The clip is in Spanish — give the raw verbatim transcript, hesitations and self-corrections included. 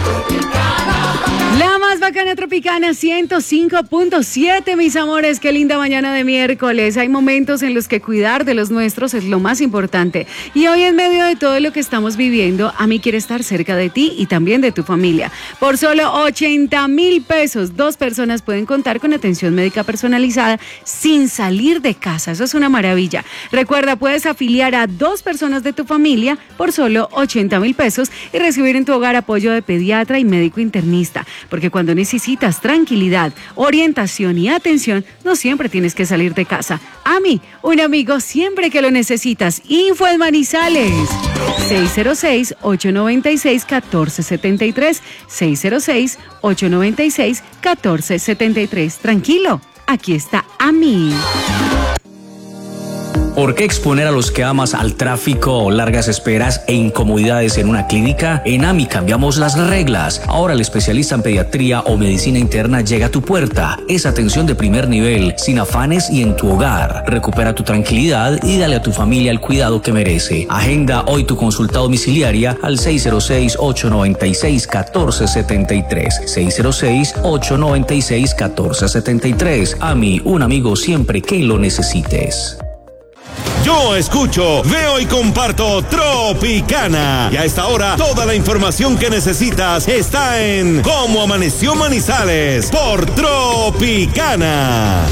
La más bacana Tropicana ciento cinco punto siete, mis amores, qué linda mañana de miércoles. Hay momentos en los que cuidar de los nuestros es lo más importante. Y hoy, en medio de todo lo que estamos viviendo, a mí quiere estar cerca de ti y también de tu familia. Por solo ochenta mil pesos, dos personas pueden contar con atención médica personalizada sin salir de casa. Eso es una maravilla. Recuerda, puedes afiliar a dos personas de tu familia por solo ochenta mil pesos y recibir en tu hogar apoyo de pediatra y médico internista. Porque cuando necesitas tranquilidad, orientación y atención, no siempre tienes que salir de casa. A mí, un amigo siempre que lo necesitas. Info en Manizales. seis cero seis, ocho nueve seis, uno cuatro siete tres. seis cero seis, ocho nueve seis, uno cuatro siete tres. Tranquilo, aquí está A M I. ¿Por qué exponer a los que amas al tráfico, largas esperas e incomodidades en una clínica? En A M I cambiamos las reglas. Ahora el especialista en pediatría o medicina interna llega a tu puerta. Es atención de primer nivel, sin afanes y en tu hogar. Recupera tu tranquilidad y dale a tu familia el cuidado que merece. Agenda hoy tu consulta domiciliaria al seis cero seis, ocho nueve seis, uno cuatro siete tres. seis cero seis, ocho nueve seis, uno cuatro siete tres. A M I, un amigo siempre que lo necesites. Yo escucho, veo y comparto Tropicana. Y a esta hora, toda la información que necesitas está en Cómo Amaneció Manizales por Tropicana.